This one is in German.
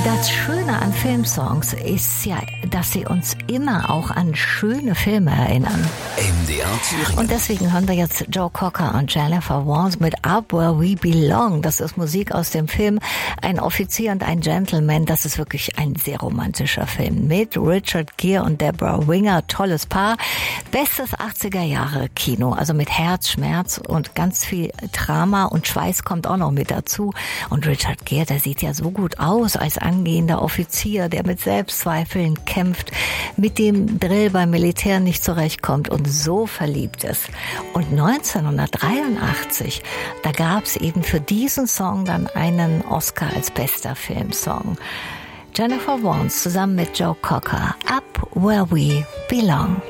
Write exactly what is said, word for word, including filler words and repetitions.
Das Schöne an Filmsongs ist ja, dass sie uns immer auch an schöne Filme erinnern. M D R Thüringen. Und deswegen hören wir jetzt Joe Cocker und Jennifer Warnes mit Up Where We Belong. Das ist Musik aus dem Film Ein Offizier und ein Gentleman. Das ist wirklich ein sehr romantischer Film mit Richard Gere und Deborah Winger. Tolles Paar. Bestes achtziger Jahre Kino. Also mit Herz, Schmerz und ganz viel Drama und Schweiß kommt auch noch mit dazu. Und Richard Gere, der sieht ja so gut aus als angehender Offizier, der mit Selbstzweifeln kämpft, mit dem Drill beim Militär nicht zurechtkommt und so verliebt ist. Und neunzehnhundertdreiundachtzig, da gab es eben für diesen Song dann einen Oscar als bester Filmsong. Jennifer Warnes zusammen mit Joe Cocker, Up Where We Belong.